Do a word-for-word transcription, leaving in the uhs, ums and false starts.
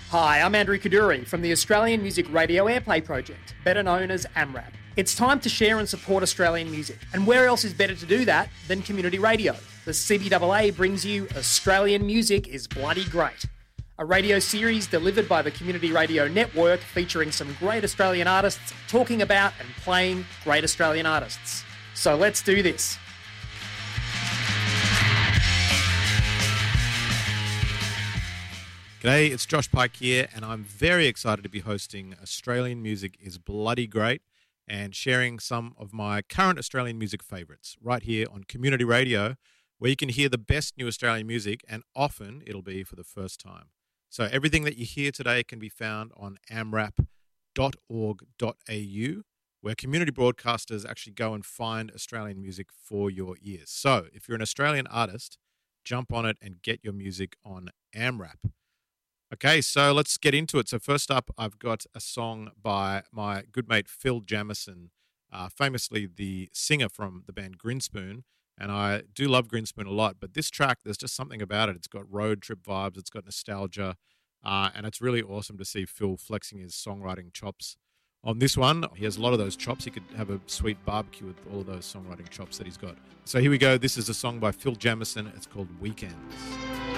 Hi, I'm Andrew Kaduri from the Australian Music Radio Airplay Project, better known as AMRAP. It's time to share and support Australian music, and where else is better to do that than community radio? The C B A A brings you Australian Music is Bloody Great, a radio series delivered by the Community Radio Network featuring some great Australian artists talking about and playing great Australian artists. So let's do this. G'day, it's Josh Pike here, and I'm very excited to be hosting Australian Music is Bloody Great and sharing some of my current Australian music favourites right here on Community Radio, where you can hear the best new Australian music, and often it'll be for the first time. So everything that you hear today can be found on amrap dot org dot a u, where community broadcasters actually go and find Australian music for your ears. So if you're an Australian artist, jump on it and get your music on AMRAP. Okay, so let's get into it. So first up, I've got a song by my good mate Phil Jamieson, uh, famously the singer from the band Grinspoon, and I do love Grinspoon a lot, but this track, there's just something about it. It's got road trip vibes, it's got nostalgia, uh, and it's really awesome to see Phil flexing his songwriting chops on this one. He has a lot of those chops. He could have a sweet barbecue with all of those songwriting chops that he's got. So here we go. This is a song by Phil Jamieson. It's called Weekends.